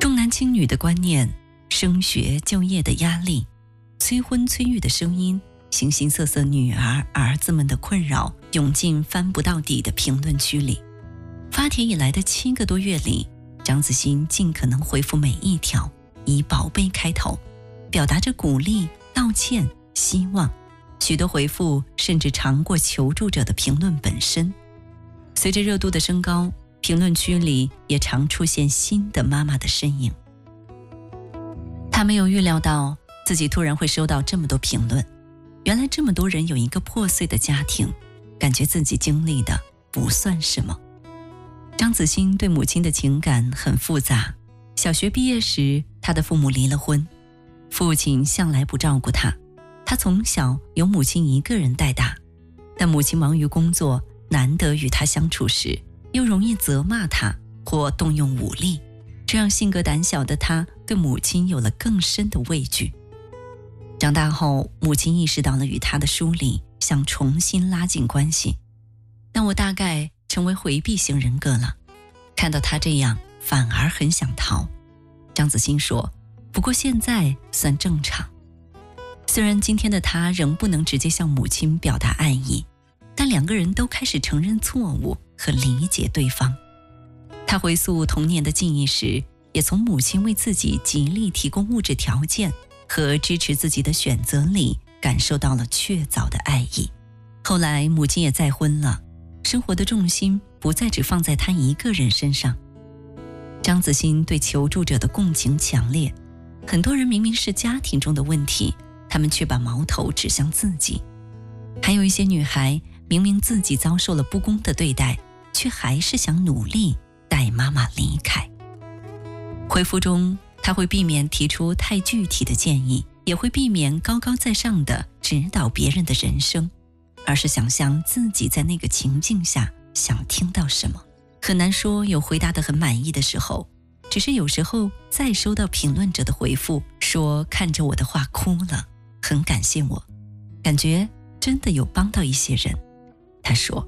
重男轻女的观念、升学就业的压力、催婚催育的声音、形形色色女儿儿子们的困扰涌进翻不到底的评论区里。发帖以来的7个多月里，张子欣尽可能回复每一条，以宝贝开头，表达着鼓励、道歉、希望。许多回复甚至长过求助者的评论本身。随着热度的升高，评论区里也常出现新的妈妈的身影。她没有预料到自己突然会收到这么多评论，原来这么多人有一个破碎的家庭，感觉自己经历的不算什么。张子欣对母亲的情感很复杂。小学毕业时，她的父母离了婚，父亲向来不照顾她，她从小由母亲一个人带大，但母亲忙于工作，难得与她相处时，又容易责骂她或动用武力，这让性格胆小的她对母亲有了更深的畏惧。长大后，母亲意识到了与她的疏离，想重新拉近关系，但我大概成为回避型人格了，看到她这样反而很想逃。张子欣说，不过现在算正常。虽然今天的她仍不能直接向母亲表达爱意，但两个人都开始承认错误和理解对方。她回溯童年的记忆时，也从母亲为自己极力提供物质条件和支持自己的选择里感受到了确凿的爱意。后来母亲也再婚了，生活的重心不再只放在她一个人身上。张子欣对求助者的共情强烈，很多人明明是家庭中的问题，他们却把矛头指向自己。还有一些女孩明明自己遭受了不公的对待，却还是想努力带妈妈离开。回复中，她会避免提出太具体的建议，也会避免高高在上的指导别人的人生，而是想象自己在那个情境下想听到什么。很难说有回答得很满意的时候，只是有时候再收到评论者的回复，说看着我的话哭了，很感谢我，感觉真的有帮到一些人。他说，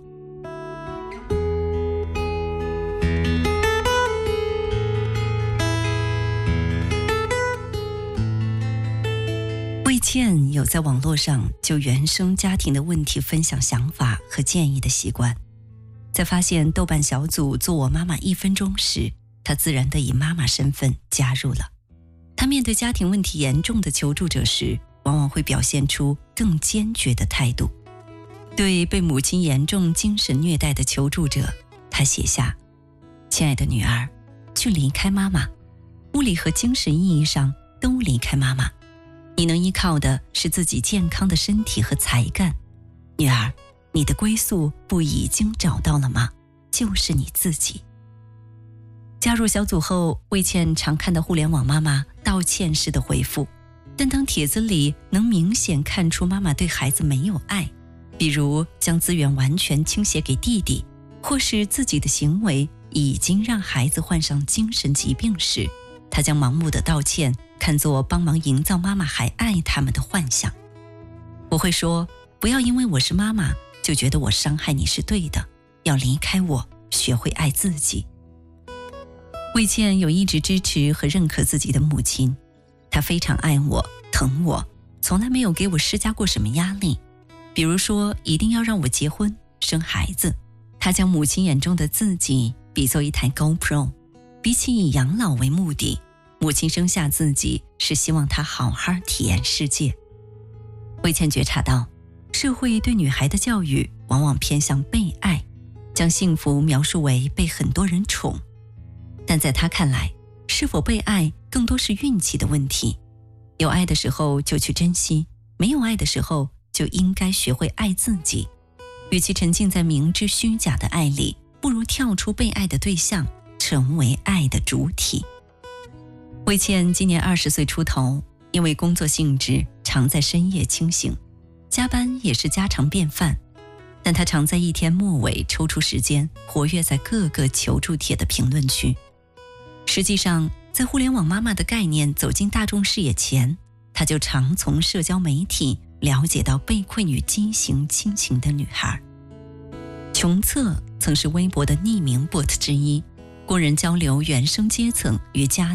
魏倩有在网络上就原生家庭的问题分享想法和建议的习惯。在发现豆瓣小组做我妈妈1分钟时，她自然地以妈妈身份加入了。她面对家庭问题严重的求助者时，往往会表现出更坚决的态度。对被母亲严重精神虐待的求助者，她写下，亲爱的女儿，去离开妈妈，物理和精神意义上都离开妈妈，你能依靠的是自己健康的身体和才干。女儿，你的归宿不已经找到了吗？就是你自己。加入小组后，魏倩常看到互联网妈妈道歉式的回复，但当帖子里能明显看出妈妈对孩子没有爱，比如将资源完全倾斜给弟弟，或是自己的行为已经让孩子患上精神疾病时，她将盲目的道歉看作帮忙营造妈妈还爱他们的幻想。我会说，不要因为我是妈妈就觉得我伤害你是对的，要离开我，学会爱自己。魏倩有一直支持和认可自己的母亲，她非常爱我，疼我，从来没有给我施加过什么压力，比如说一定要让我结婚生孩子。她将母亲眼中的自己比作一台 GoPro， 比起以养老为目的，母亲生下自己是希望她好好体验世界。魏倩觉察到，社会对女孩的教育往往偏向被爱，将幸福描述为被很多人宠。但在她看来，是否被爱更多是运气的问题。有爱的时候就去珍惜，没有爱的时候就应该学会爱自己。与其沉浸在明知虚假的爱里，不如跳出被爱的对象，成为爱的主体。魏倩今年20岁出头，因为工作性质常在深夜清醒，加班也是家常便饭，但她常在一天末尾抽出时间活跃在各个求助帖的评论区。实际上，在互联网妈妈的概念走进大众视野前，她就常从社交媒体了解到被困于畸形亲情的女孩。穷策曾是微博的匿名 bot 之一，供人交流原生阶层与家